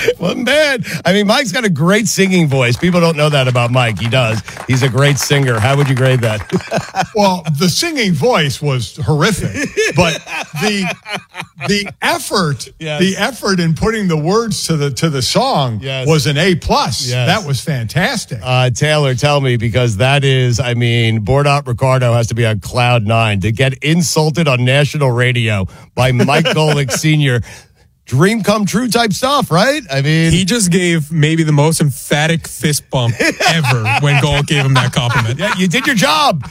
Wasn't bad. I mean, Mike's got a great singing voice. People don't know that about Mike. He does. He's a great singer. How would you grade that? Well, the singing voice was horrific, but the effort, the effort in putting the words to the song was an A+. Yes. That was fantastic. Taylor, tell me, because that is, I mean, Bordot Ricardo has to be on cloud 9 to get insulted on national radio by Mike Golick Sr. Dream come true type stuff, right? I mean, he just gave maybe the most emphatic fist bump ever when Golick gave him that compliment. Yeah, you did your job.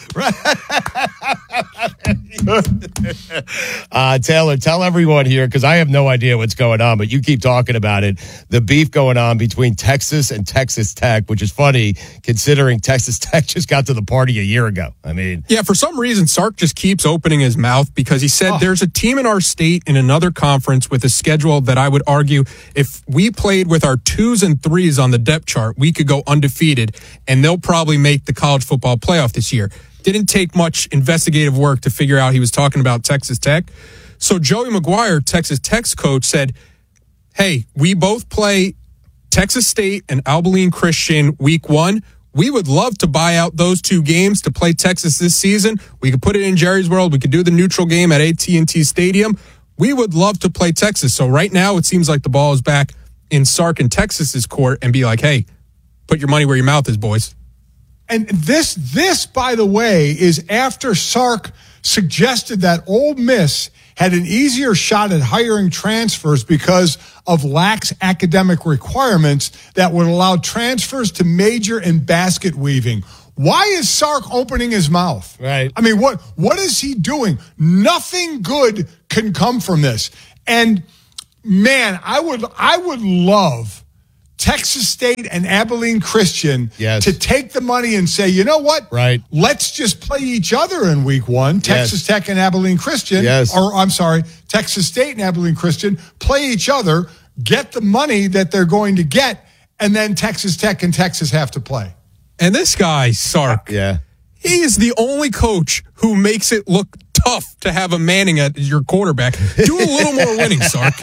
Taylor, tell everyone here, because I have no idea what's going on, but you keep talking about it. The beef going on between Texas and Texas Tech, which is funny considering Texas Tech just got to the party a year ago. I mean, yeah, for some reason, Sark just keeps opening his mouth because he said there's a team in our state in another conference with a schedule that I would argue if we played with our 2s and 3s on the depth chart, we could go undefeated, and they'll probably make the college football playoff this year. Didn't take much investigative work to figure out he was talking about Texas Tech. So Joey McGuire, Texas Tech's coach, said, hey, we both play Texas State and Abilene Christian week 1. We would love to buy out those 2 games to play Texas this season. We could put it in Jerry's World. We could do the neutral game at AT&T Stadium. We would love to play Texas. So right now it seems like the ball is back in Sark and Texas's court and be like, hey, put your money where your mouth is, boys. And this, by the way, is after Sark suggested that Ole Miss had an easier shot at hiring transfers because of lax academic requirements that would allow transfers to major in basket weaving. Why is Sark opening his mouth? Right. I mean, what is he doing? Nothing good can come from this. And man, I would love Texas State and Abilene Christian to take the money and say, you know what? Right. Let's just play each other in week 1. Texas Tech and Abilene Christian. Or I'm sorry, Texas State and Abilene Christian play each other, get the money that they're going to get, and then Texas Tech and Texas have to play. And this guy, Sark, he is the only coach who makes it look tough to have a Manning at your quarterback. Do a little more winning, Sark.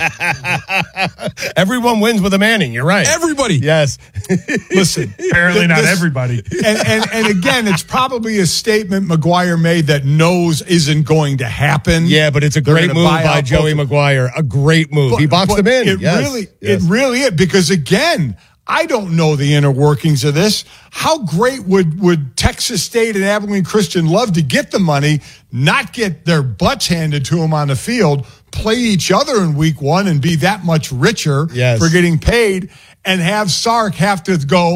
Everyone wins with a Manning. You're right. Everybody. Yes. Listen. Apparently not everybody. And again, it's probably a statement McGuire made that knows isn't going to happen. Yeah, but it's a great move by Joey McGuire. A great move. He boxed him in. It really is. Because again, I don't know the inner workings of this. How great would Texas State and Abilene Christian love to get the money, not get their butts handed to them on the field, play each other in week 1 and be that much richer for getting paid, and have Sark have to go,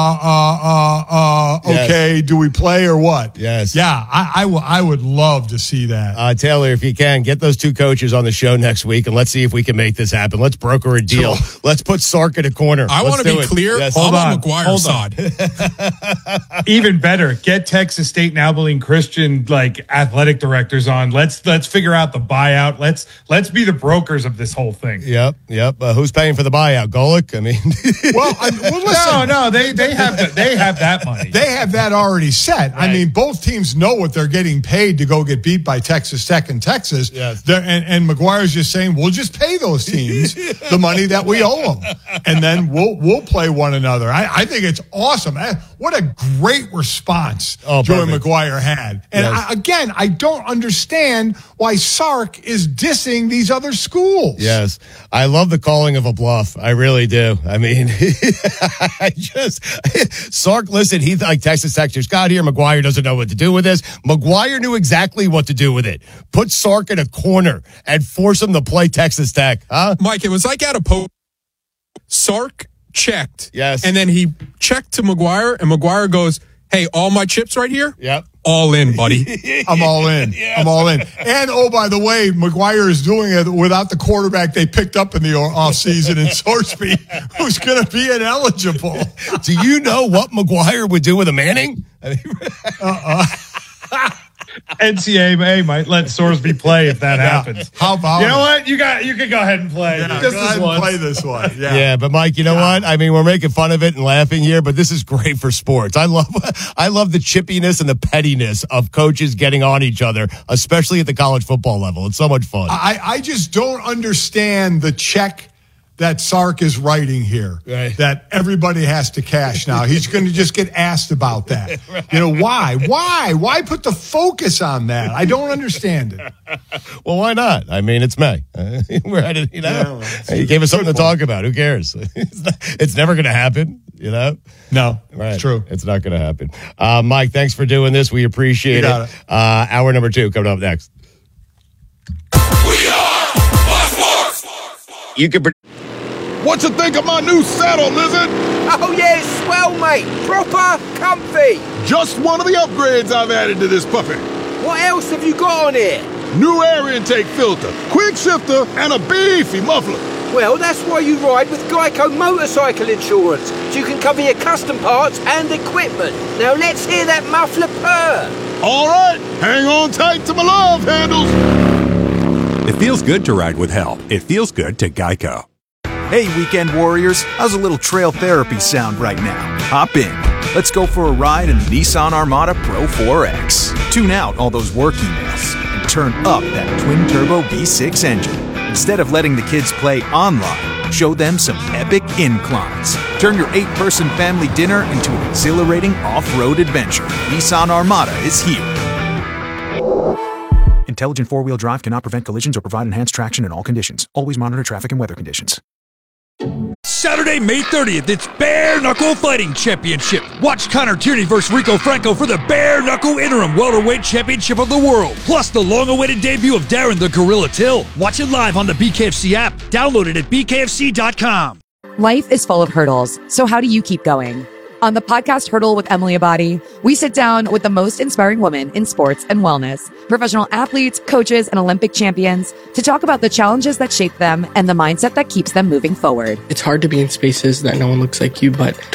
okay, do we play or what? Yes. Yeah, I would love to see that. Taylor, if you can, get those 2 coaches on the show next week, and let's see if we can make this happen. Let's broker a deal. Let's put Sark in a corner. I want to be clear. Yes. I'm on McGuire's side. Even better, get Texas State and Abilene Christian like athletic directors on. Let's figure out the buyout. Let's be the brokers of this whole thing. Yep. Who's paying for the buyout? Golick? I mean, listen. No, they have that money. They have that already set. Right. I mean, both teams know what they're getting paid to go get beat by Texas Tech and Texas. Yes. And McGuire's just saying, we'll just pay those teams the money that we owe them, and then we'll play one another. I think it's awesome. What a great response Joey McGuire had. And I don't understand why Sark is dissing these other schools. Yes. I love the calling of a bluff. I really do. I mean, Sark, listen, he's like Texas Tech just got here. McGuire doesn't know what to do with this. McGuire knew exactly what to do with it. Put Sark in a corner and force him to play Texas Tech. Huh? Mike, it was like at a post. Sark checked. Yes. And then he checked to McGuire, and McGuire goes, hey, all my chips right here? Yep. All in, buddy. I'm all in. Yes. I'm all in. And, oh, by the way, McGuire is doing it without the quarterback they picked up in the offseason in Sorsby, who's going to be ineligible. Do you know what McGuire would do with a Manning? NCAA might let Sorsby play if that happens. How about you know what? You can go ahead and play. Yeah, just go ahead and play this one. Yeah, but Mike, you know what? I mean, we're making fun of it and laughing here, but this is great for sports. I love the chippiness and the pettiness of coaches getting on each other, especially at the college football level. It's so much fun. I just don't understand the check that Sark is writing here, right, that everybody has to cash now. He's going to just get asked about that. Right. You know, why put the focus on that? I don't understand it. Well, why not? I mean, it's May. We're at it, you know. Yeah, he gave us something to talk about. Who cares? It's never going to happen, you know. No, right. It's true. It's not going to happen. Mike, thanks for doing this. We appreciate it. Hour number 2 coming up next. We are Fox Sports. You can. What you think of my new saddle, Lizard? Oh, yeah, it's swell, mate. Proper comfy. Just one of the upgrades I've added to this puppy. What else have you got on here? New air intake filter, quick shifter, and a beefy muffler. Well, that's why you ride with Geico Motorcycle Insurance, so you can cover your custom parts and equipment. Now let's hear that muffler purr. All right, hang on tight to my love handles. It feels good to ride with help. It feels good to Geico. Hey, weekend warriors, how's a little trail therapy sound right now? Hop in. Let's go for a ride in the Nissan Armada Pro 4X. Tune out all those work emails and turn up that twin-turbo V6 engine. Instead of letting the kids play online, show them some epic inclines. Turn your 8-person family dinner into an exhilarating off-road adventure. Nissan Armada is here. Intelligent four-wheel drive cannot prevent collisions or provide enhanced traction in all conditions. Always monitor traffic and weather conditions. Saturday, May 30th, it's Bare Knuckle Fighting Championship. Watch Connor Tierney versus Rico Franco for the Bare Knuckle Interim Welterweight Championship of the World. Plus the long-awaited debut of Darren the Gorilla Till. Watch it live on the BKFC app. Download it at bkfc.com. Life is full of hurdles, so how do you keep going? On the podcast Hurdle with Emily Abadi, we sit down with the most inspiring women in sports and wellness, professional athletes, coaches, and Olympic champions to talk about the challenges that shape them and the mindset that keeps them moving forward. It's hard to be in spaces that no one looks like you, but